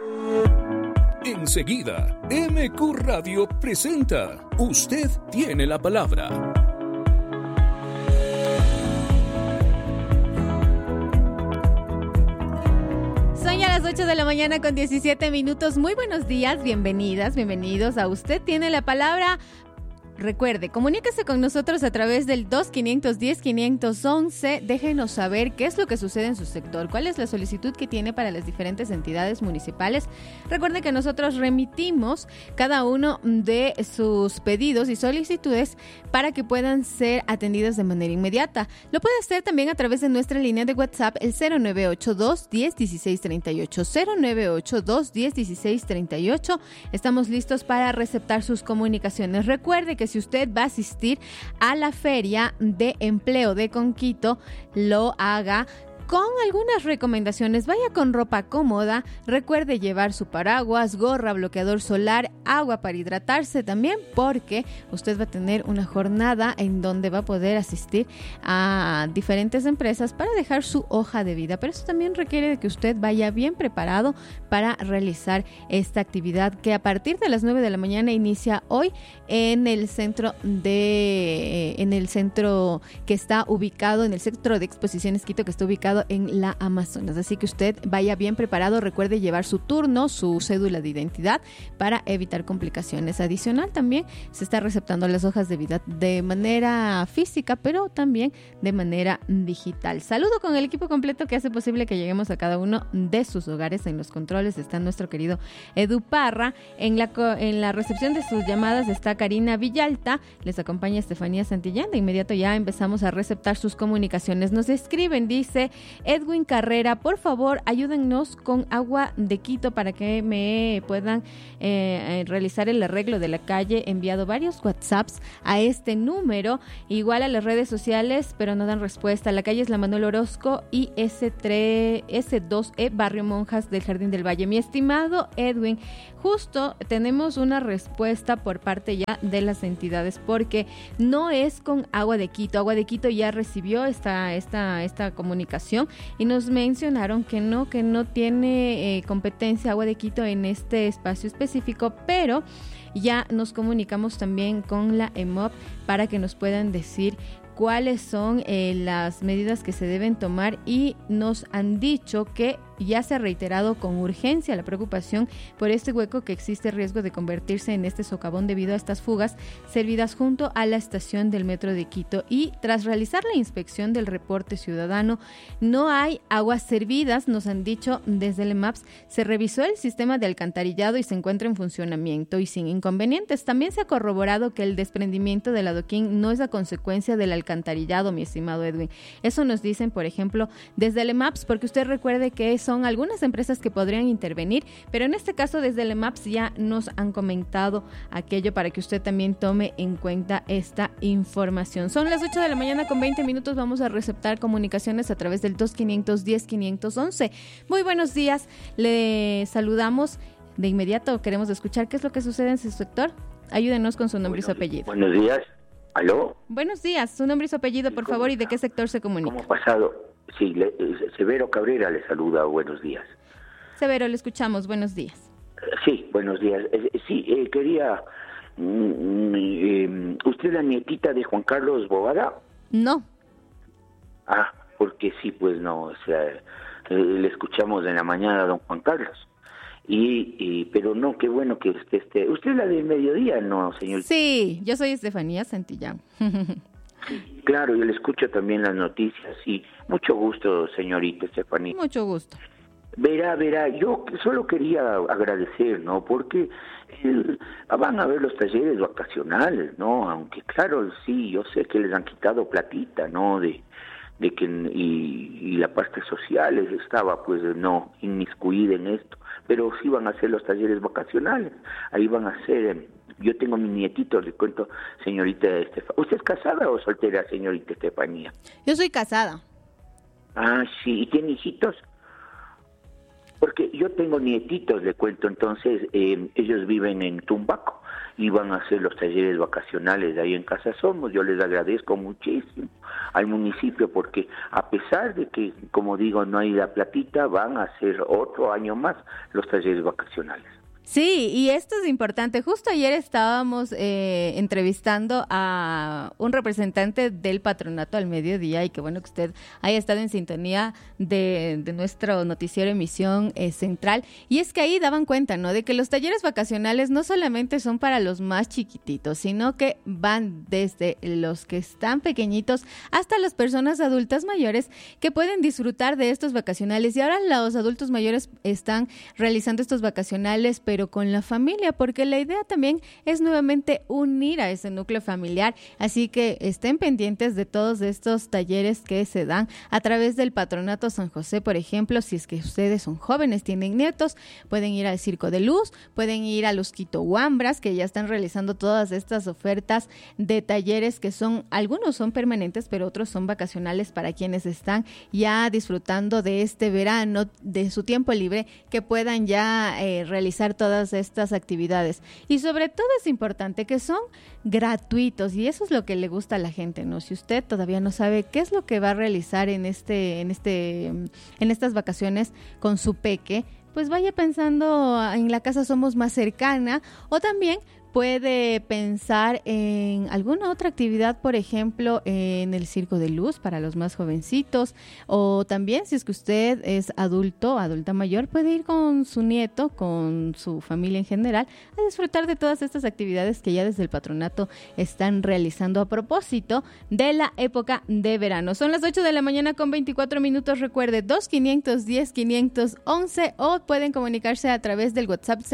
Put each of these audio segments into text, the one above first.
Enseguida, MQ Radio presenta Usted tiene la palabra. Son ya las 8 de la mañana con 17 minutos. Muy buenos días, bienvenidas, bienvenidos a Usted tiene la palabra. Recuerde, comuníquese con nosotros a través del 2510-511. Déjenos saber qué es lo que sucede en su sector, cuál es la solicitud que tiene para las diferentes entidades municipales. Recuerde que nosotros remitimos cada uno de sus pedidos y solicitudes para que puedan ser atendidas de manera inmediata. Lo puede hacer también a través de nuestra línea de WhatsApp, el 0982-101638. 0982-101638. Estamos listos para receptar sus comunicaciones. Recuerde que si usted va a asistir a la Feria de Empleo de Conquito, lo haga con algunas recomendaciones. Vaya con ropa cómoda, recuerde llevar su paraguas, gorra, bloqueador solar, agua para hidratarse también, porque usted va a tener una jornada en donde va a poder asistir a diferentes empresas para dejar su hoja de vida. Pero eso también requiere de que usted vaya bien preparado para realizar esta actividad que a partir de las 9 de la mañana inicia hoy en el centro que está ubicado, en el Centro de Exposiciones Quito, que está ubicado en la Amazonas. Así que usted vaya bien preparado, recuerde llevar su turno, su cédula de identidad para evitar complicaciones. Adicional, también se está receptando las hojas de vida de manera física, pero también de manera digital. Saludo con el equipo completo que hace posible que lleguemos a cada uno de sus hogares. En los controles está nuestro querido Edu Parra. En la recepción de sus llamadas está Karina Villalta. Les acompaña Estefanía Santillán. De inmediato ya empezamos a receptar sus comunicaciones. Nos escriben, dice Edwin Carrera, por favor, ayúdennos con Agua de Quito para que me puedan realizar el arreglo de la calle. He enviado varios WhatsApps a este número, igual a las redes sociales, pero no dan respuesta. La calle es la Manuel Orozco y S2E, Barrio Monjas del Jardín del Valle. Mi estimado Edwin, justo tenemos una respuesta por parte ya de las entidades, porque no es con Agua de Quito. Agua de Quito ya recibió esta comunicación y nos mencionaron que no tiene competencia Agua de Quito en este espacio específico, pero ya nos comunicamos también con la EMOP para que nos puedan decir cuáles son las medidas que se deben tomar, y nos han dicho que ya se ha reiterado con urgencia la preocupación por este hueco que existe riesgo de convertirse en este socavón debido a estas fugas servidas junto a la estación del metro de Quito. Y tras realizar la inspección del reporte ciudadano, no hay aguas servidas, nos han dicho desde el EMAPS. Se revisó el sistema de alcantarillado y se encuentra en funcionamiento y sin inconvenientes. También se ha corroborado que el desprendimiento del adoquín no es a consecuencia del alcantarillado, mi estimado Edwin. Eso nos dicen, por ejemplo, desde el EMAPS, porque usted recuerde que son algunas empresas que podrían intervenir, pero en este caso desde el EMAPS ya nos han comentado aquello para que usted también tome en cuenta esta información. Son las 8 de la mañana con 20 minutos. Vamos a receptar comunicaciones a través del 2510-511. Muy buenos días, le saludamos de inmediato. Queremos escuchar qué es lo que sucede en su sector. Ayúdenos con su nombre y su apellido. Buenos días. ¿Aló? Buenos días, su nombre y su apellido, por favor, y de qué sector se comunica. ¿Cómo ha pasado? Sí, Severo Cabrera le saluda, buenos días. Severo, le escuchamos, buenos días. Sí, buenos días. Quería... ¿usted es la nietita de Juan Carlos Bobada? No. Ah, porque sí, pues no, o sea, le escuchamos en la mañana a don Juan Carlos. Pero no, qué bueno que usted esté. ¿Usted es la del mediodía, no, señor? Sí, yo soy Estefanía Santillán. Sí, claro, yo le escucho también las noticias y mucho gusto, señorita Estefanía. Mucho gusto. Verá, yo solo quería agradecer, ¿no? Porque van a haber los talleres vacacionales, ¿no? Aunque claro, sí, yo sé que les han quitado platita, ¿no? De que y la parte social estaba pues no inmiscuida en esto, pero sí van a hacer los talleres vacacionales. Ahí van a hacer, yo tengo mis nietitos, le cuento, señorita Estefanía. ¿Usted es casada o soltera, señorita Estefanía? Yo soy casada. Ah, sí, ¿y tiene hijitos? Porque yo tengo nietitos, le cuento, entonces ellos viven en Tumbaco y van a hacer los talleres vacacionales de ahí en Casa Somos. Yo les agradezco muchísimo al municipio porque a pesar de que, como digo, no hay la platita, van a hacer otro año más los talleres vacacionales. Sí, y esto es importante. Justo ayer estábamos entrevistando a un representante del patronato al mediodía y qué bueno que usted haya estado en sintonía de nuestro noticiero Emisión Central. Y es que ahí daban cuenta, ¿no?, de que los talleres vacacionales no solamente son para los más chiquititos, sino que van desde los que están pequeñitos hasta las personas adultas mayores que pueden disfrutar de estos vacacionales. Y ahora los adultos mayores están realizando estos vacacionales, pero con la familia, porque la idea también es nuevamente unir a ese núcleo familiar, así que estén pendientes de todos estos talleres que se dan a través del Patronato San José. Por ejemplo, si es que ustedes son jóvenes, tienen nietos, pueden ir al Circo de Luz, pueden ir a los Quito Huambras, que ya están realizando todas estas ofertas de talleres que son, algunos son permanentes, pero otros son vacacionales para quienes están ya disfrutando de este verano, de su tiempo libre, que puedan ya realizar todas estas actividades. Y sobre todo es importante que son gratuitos, y eso es lo que le gusta a la gente, ¿no? Si usted todavía no sabe qué es lo que va a realizar en estas vacaciones con su peque, pues vaya pensando en la Casa Somos más cercana, o también puede pensar en alguna otra actividad, por ejemplo, en el Circo de Luz para los más jovencitos, o también si es que usted es adulto, adulta mayor, puede ir con su nieto, con su familia en general, a disfrutar de todas estas actividades que ya desde el patronato están realizando a propósito de la época de verano. Son las 8 de la mañana con 24 minutos. Recuerde, 2-510-511 o pueden comunicarse a través del WhatsApp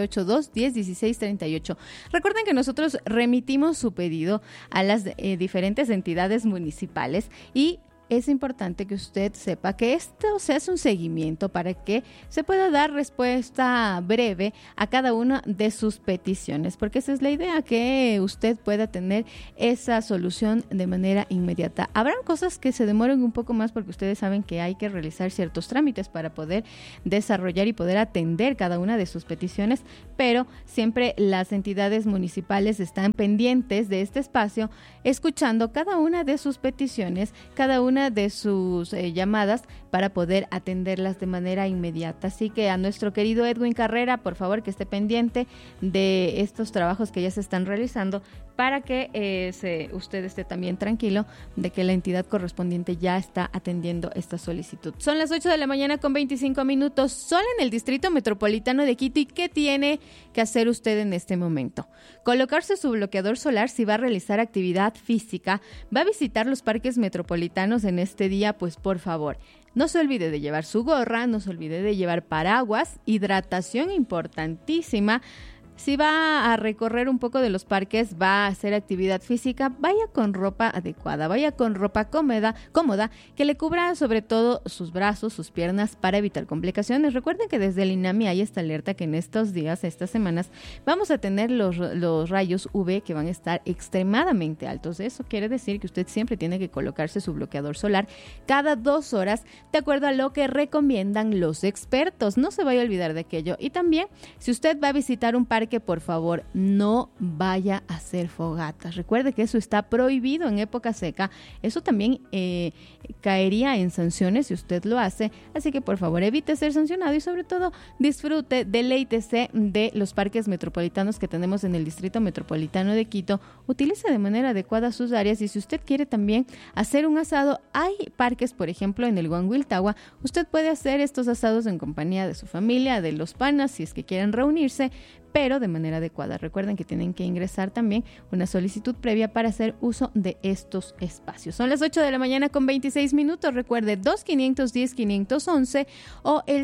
0982-101638. Recuerden que nosotros remitimos su pedido a las diferentes entidades municipales y es importante que usted sepa que esto se hace un seguimiento para que se pueda dar respuesta breve a cada una de sus peticiones, porque esa es la idea, que usted pueda tener esa solución de manera inmediata. Habrán cosas que se demoren un poco más porque ustedes saben que hay que realizar ciertos trámites para poder desarrollar y poder atender cada una de sus peticiones, pero siempre las entidades municipales están pendientes de este espacio, escuchando cada una de sus peticiones, cada una de sus llamadas para poder atenderlas de manera inmediata. Así que a nuestro querido Edwin Carrera, por favor, que esté pendiente de estos trabajos que ya se están realizando para que usted esté también tranquilo de que la entidad correspondiente ya está atendiendo esta solicitud. Son las 8 de la mañana con 25 minutos, solo en el Distrito Metropolitano de Quito. ¿Y qué tiene que hacer usted en este momento? Colocarse su bloqueador solar si va a realizar actividad física, va a visitar los parques metropolitanos en este día, pues por favor, no se olvide de llevar su gorra, no se olvide de llevar paraguas, hidratación importantísima. Si va a recorrer un poco de los parques, va a hacer actividad física, vaya con ropa adecuada, vaya con ropa cómoda, que le cubra sobre todo sus brazos, sus piernas, para evitar complicaciones. Recuerden que desde el INAMI hay esta alerta que en estos días, estas semanas, vamos a tener los rayos UV que van a estar extremadamente altos. Eso quiere decir que usted siempre tiene que colocarse su bloqueador solar cada 2 horas, de acuerdo a lo que recomiendan los expertos. No se vaya a olvidar de aquello. Y también, si usted va a visitar un parque, que por favor no vaya a hacer fogatas. Recuerde que eso está prohibido en época seca. Eso también caería en sanciones si usted lo hace. Así que por favor evite ser sancionado y sobre todo disfrute, deleítese de los parques metropolitanos que tenemos en el Distrito Metropolitano de Quito. Utilice de manera adecuada sus áreas y si usted quiere también hacer un asado, hay parques, por ejemplo, en el Huanhuiltagua. Usted puede hacer estos asados en compañía de su familia, de los panas, si es que quieren reunirse, pero de manera adecuada. Recuerden que tienen que ingresar también una solicitud previa para hacer uso de estos espacios. Son las 8 de la mañana con 26 minutos. Recuerde, 2-510-511 o el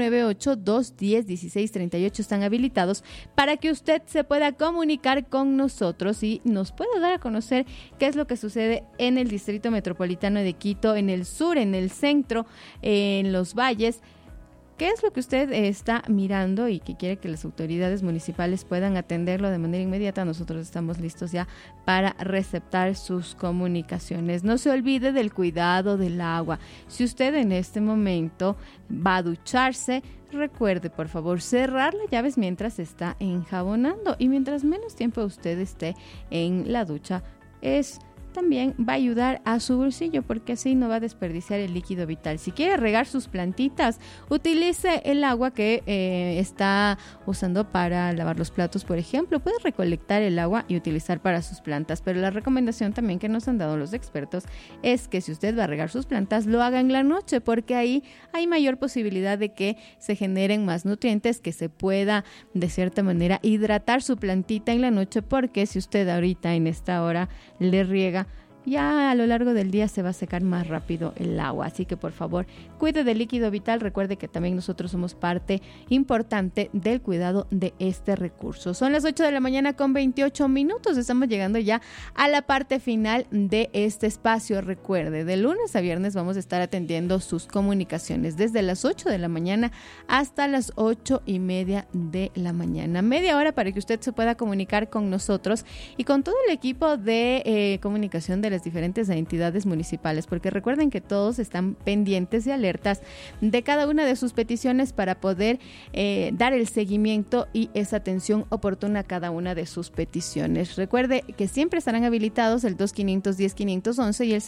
098-210-1638 están habilitados para que usted se pueda comunicar con nosotros y nos pueda dar a conocer qué es lo que sucede en el Distrito Metropolitano de Quito, en el sur, en el centro, en los valles. ¿Qué es lo que usted está mirando y que quiere que las autoridades municipales puedan atenderlo de manera inmediata? Nosotros estamos listos ya para receptar sus comunicaciones. No se olvide del cuidado del agua. Si usted en este momento va a ducharse, recuerde, por favor, cerrar las llaves mientras está enjabonando, y mientras menos tiempo usted esté en la ducha, también va a ayudar a su bolsillo, porque así no va a desperdiciar el líquido vital. Si quiere regar sus plantitas, utilice el agua que está usando para lavar los platos, por ejemplo. Puede recolectar el agua y utilizar para sus plantas, pero la recomendación también que nos han dado los expertos es que si usted va a regar sus plantas, lo haga en la noche, porque ahí hay mayor posibilidad de que se generen más nutrientes, que se pueda de cierta manera hidratar su plantita en la noche, porque si usted ahorita en esta hora le riega, ya a lo largo del día se va a secar más rápido el agua. Así que por favor, cuide del líquido vital. Recuerde que también nosotros somos parte importante del cuidado de este recurso. Son las 8 de la mañana con 28 minutos. Estamos llegando ya a la parte final de este espacio. Recuerde, de lunes a viernes vamos a estar atendiendo sus comunicaciones desde las 8 de la mañana hasta las 8:30 de la mañana. Media hora para que usted se pueda comunicar con nosotros y con todo el equipo de comunicación de las diferentes entidades municipales, porque recuerden que todos están pendientes y alertas de cada una de sus peticiones para poder dar el seguimiento y esa atención oportuna a cada una de sus peticiones. Recuerde que siempre estarán habilitados el 2510-511 y el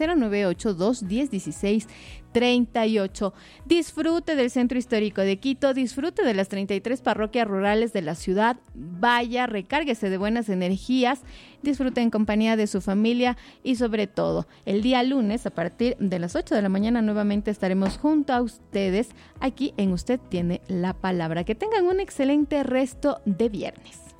098-210-1638. Disfrute del Centro Histórico de Quito, disfrute de las 33 parroquias rurales de la ciudad, vaya, recárguese de buenas energías, disfrute en compañía de su familia y sobre todo, el día lunes a partir de las 8 de la mañana nuevamente estaremos junto a ustedes aquí en Usted Tiene la Palabra. Que tengan un excelente resto de viernes.